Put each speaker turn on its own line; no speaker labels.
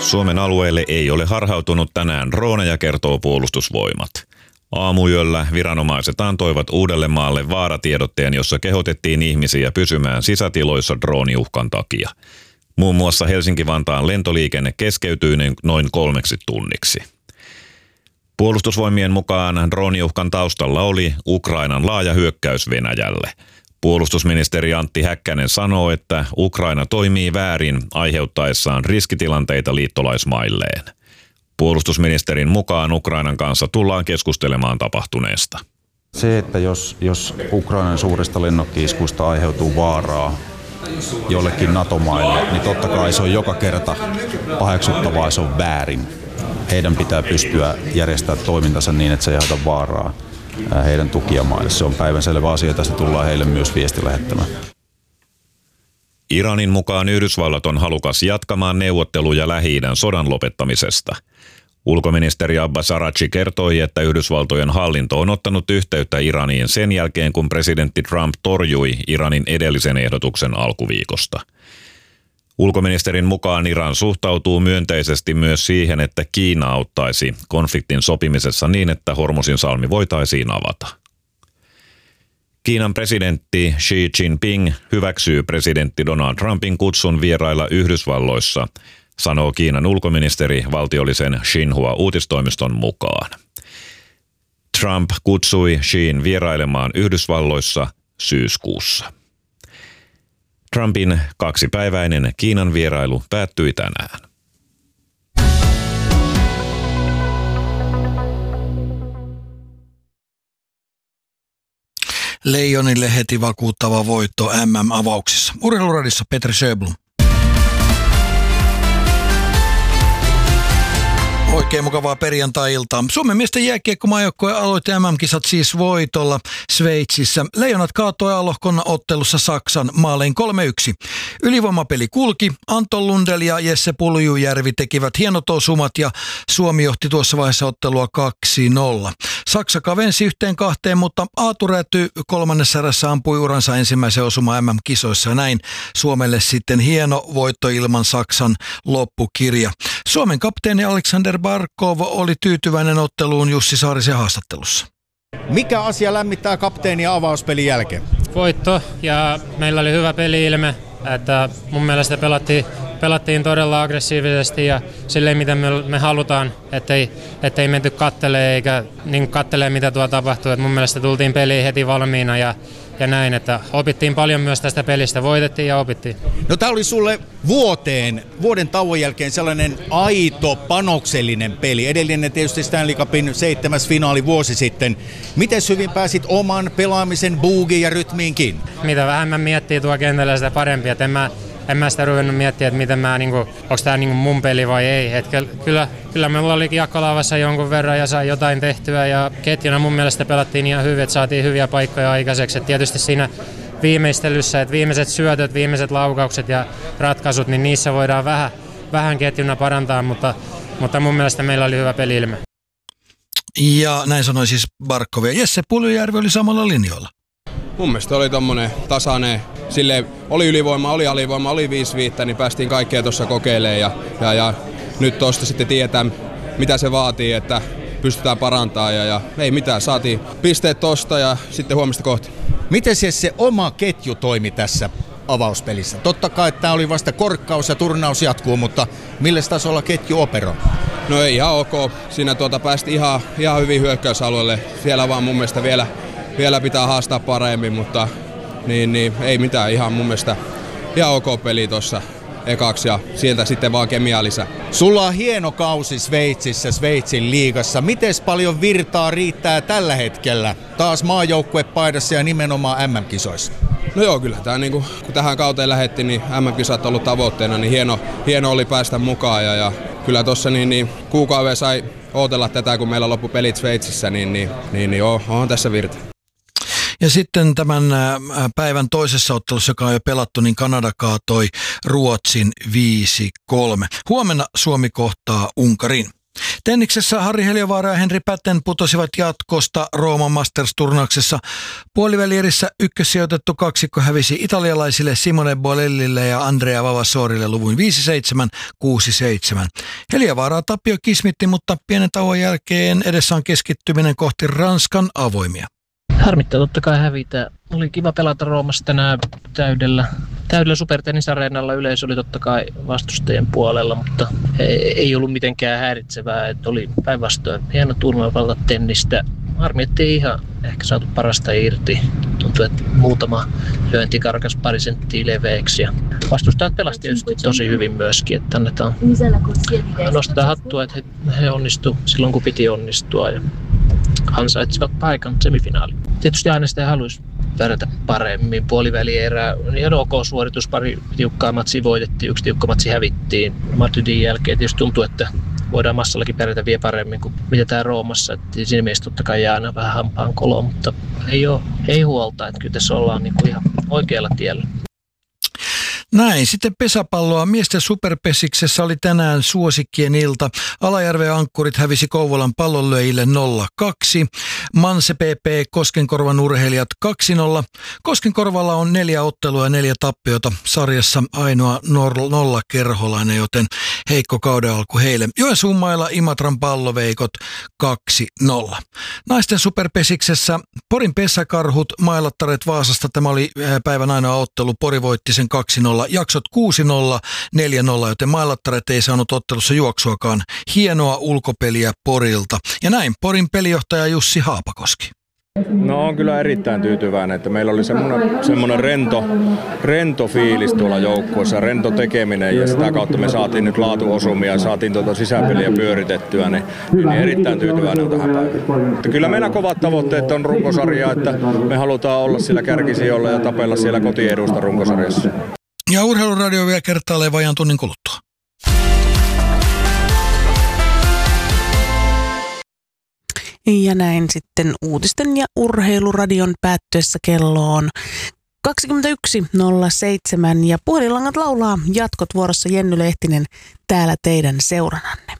Suomen alueelle ei ole harhautunut tänään drooneja, kertoo Puolustusvoimat. Aamuyöllä viranomaiset antoivat Uudellemaalle vaaratiedotteen, jossa kehotettiin ihmisiä pysymään sisätiloissa drooniuhkan takia. Muun muassa Helsinki-Vantaan lentoliikenne keskeytyi noin 3 tunniksi. Puolustusvoimien mukaan drooniuhkan taustalla oli Ukrainan laaja hyökkäys Venäjälle. Puolustusministeri Antti Häkkänen sanoo, että Ukraina toimii väärin aiheuttaessaan riskitilanteita liittolaismailleen. Puolustusministerin mukaan Ukrainan kanssa tullaan keskustelemaan tapahtuneesta.
Se, että jos Ukrainan suurista lennokki-iskuista aiheutuu vaaraa jollekin NATO-maille, niin totta kai se on joka kerta paheksuttavaa, se on väärin. Heidän pitää pystyä järjestämään toimintansa niin, että se ei aiheuta vaaraa heidän tukijamaille. Se on päivänselvä asia, tästä tullaan heille myös viesti lähettämään.
Iranin mukaan Yhdysvallat on halukas jatkamaan neuvotteluja Lähi-idän sodan lopettamisesta. Ulkoministeri Abbas Araghchi kertoi, että Yhdysvaltojen hallinto on ottanut yhteyttä Iraniin sen jälkeen, kun presidentti Trump torjui Iranin edellisen ehdotuksen alkuviikosta. Ulkoministerin mukaan Iran suhtautuu myönteisesti myös siihen, että Kiina auttaisi konfliktin sopimisessa niin, että Hormuzin salmi voitaisiin avata. Kiinan presidentti Xi Jinping hyväksyy presidentti Donald Trumpin kutsun vierailla Yhdysvalloissa, sanoo Kiinan ulkoministeri valtiollisen Xinhua-uutistoimiston mukaan. Trump kutsui Xiin vierailemaan Yhdysvalloissa syyskuussa. Trumpin 2-päiväinen Kiinan vierailu päättyi tänään.
Leijonille heti vakuuttava voitto MM-avauksissa. Urheiluradissa Petri Sjöblom. Oikein mukavaa perjantai-iltaa. Suomen miesten jääkiekkomaajoukkue aloitti MM-kisat siis voitolla Sveitsissä. Leijonat kaatoi A-lohkon ottelussa Saksan maalein 3-1. Ylivoimapeli kulki. Anton Lundell ja Jesse Puljujärvi tekivät hienot osumat ja Suomi johti tuossa vaiheessa ottelua 2-0. Saksa kavensi 1-2, mutta Aatu Räty 3. erässä ampui uransa ensimmäisen osuman MM-kisoissa. Näin Suomelle sitten hieno voitto ilman Saksan loppukirja. Suomen kapteeni Aleksander Barkov oli tyytyväinen otteluun Jussi Saarisen haastattelussa.
Mikä asia lämmittää kapteenia avauspelin jälkeen?
Voitto ja meillä oli hyvä peli-ilme. Että mun mielestä pelattiin todella aggressiivisesti ja silleen mitä me halutaan, ettei menty kattelee eikä niin kattelee mitä tuo tapahtuu. Et mun mielestä tultiin peliin heti valmiina ja näin, että opittiin paljon myös tästä pelistä, voitettiin ja opittiin.
No tää oli sulle vuoden tauon jälkeen sellainen aito panoksellinen peli. Edellinen tietysti Stanley Cupin 7. finaali vuosi sitten. Miten hyvin pääsit oman pelaamisen buugiin ja rytmiinkin?
Mitä vähemmän miettii tuo kentällä, sitä parempi. Et en mä sitä ruvennut miettiä, että miten onko tämä mun peli vai ei. Et kyllä meillä oli kiekkolaavassa jonkun verran ja sai jotain tehtyä ja ketjuna mun mielestä pelattiin ihan hyvin, että saatiin hyviä paikkoja aikaiseksi. Et tietysti siinä viimeistelyssä, että viimeiset syötöt, viimeiset laukaukset ja ratkaisut, niin niissä voidaan vähän ketjuna parantaa, mutta mun mielestä meillä oli hyvä peli-ilme.
Ja näin sanoi siis Barkov ja Jesse Puljujärvi oli samalla linjoilla.
Mun mielestä oli tommonen tasainen, silleen oli ylivoima, oli alivoima, oli 5-5, niin päästiin kaikkea tuossa kokeilemaan ja nyt tosta sitten tietää, mitä se vaatii, että pystytään parantamaan ja ei mitään, saatiin pisteet tosta ja sitten huomista kohti.
Miten se oma ketju toimi tässä avauspelissä? Totta kai tämä oli vasta korkkaus ja turnaus jatkuu, mutta millä tasolla ketju operoi?
No ei ihan ok, siinä päästi ihan hyvin hyökkäysalueelle, siellä vaan mun mielestä vielä pitää haastaa paremmin, mutta niin, ei mitään, ihan mun mielestä ihan ok peli tuossa ekaksi ja sieltä sitten vaan kemiaa lisää.
Sulla on hieno kausi Sveitsissä, Sveitsin liigassa. Mites paljon virtaa riittää tällä hetkellä taas maajoukkuepaidassa ja nimenomaan MM-kisoissa?
No joo, kyllä tämä kun tähän kauteen lähdettiin, niin MM-kisat on ollut tavoitteena, niin hieno oli päästä mukaan ja kyllä tuossa niin kuukauden sai ootella tätä, kun meillä loppu pelit Sveitsissä, niin onhan tässä virta.
Ja sitten tämän päivän toisessa ottelussa, joka on jo pelattu, niin Kanada kaatoi Ruotsin 5-3. Huomenna Suomi kohtaa Unkarin. Tenniksessä Harri Heliövaara ja Henri Pätten putosivat jatkosta Rooman Masters-turnauksessa. Puolivälierissä ykkössijoitettu kaksikko hävisi italialaisille Simone Bolellille ja Andrea Vavasorille luvuin 5-7, 6-7. Heliövaaraa tappio kismitti, mutta pienen tauon jälkeen edessä on keskittyminen kohti Ranskan avoimia.
Harmittaa totta kai hävitä. Oli kiva pelata Roomassa tänään täydellä supertennisareenalla. Yleisö oli totta kai vastustajien puolella, mutta ei ollut mitenkään häiritsevää. Että oli päinvastoin hieno turnaus pelata tennistä. Harmi, ettei ihan ehkä saatu parasta irti. Tuntui, että muutama lyönti karkas pari senttiä leveäksi. Ja vastustajat pelasi tietysti tosi hyvin myöskin. Että annetaan nostetaan hattua, että he onnistuivat silloin kun piti onnistua. Ja ansaitsivat paikan semifinaaliin. Tietysti aina sitä haluaisi pärjätä paremmin. Puolivälierä, ihan ok suoritus, pari tiukkaa matsia voitettiin, yksi tiukka matsi hävittiin. Madridin jälkeen tietysti tuntuu, että voidaan massallakin pärjätä vielä paremmin kuin mitä tää Roomassa. Että siinä mielessä totta kai jää aina vähän hampaan koloon, mutta ei huolta, että kyllä tässä ollaan niinku ihan oikealla tiellä.
Näin, sitten pesäpalloa. Miesten superpesiksessä oli tänään suosikkien ilta. Alajärven ankkurit hävisi Kouvolan pallonlyöjille 0-2. Manse PP Koskenkorvan urheilijat 2-0. Koskenkorvalla on 4 ottelua ja 4 tappiota. Sarjassa ainoa nollakerholainen, joten heikko kauden alku heille. Joensuunmailla Imatran palloveikot 2-0. Naisten superpesiksessä Porin pesäkarhut Mailattaret Vaasasta. Tämä oli päivän ainoa ottelu. Pori voitti sen 2-0. Jaksot 6-0, 4-0, joten Mailattaret ei saanut ottelussa juoksuakaan. Hienoa ulkopeliä Porilta. Ja näin Porin pelijohtaja Jussi Haapakoski.
No on kyllä erittäin tyytyväinen, että meillä oli semmoinen rento fiilis tuolla joukkueessa, rento tekeminen ja sitä kautta me saatiin nyt laatuosumia ja saatiin sisäpeliä pyöritettyä, niin erittäin tyytyväinen on tähän päivään. Että kyllä meillä kovat tavoitteet on runkosarjaa, että me halutaan olla siellä kärkisijoilla ja tapella siellä kotiedusta runkosarjassa.
Ja Urheiluradio vielä kertaalleen vajaan tunnin kuluttua.
Ja näin sitten uutisten ja urheiluradion päättyessä kello on 21.07 ja puhelinlangat laulaa jatkot vuorossa Jenny Lehtinen täällä teidän seurananne.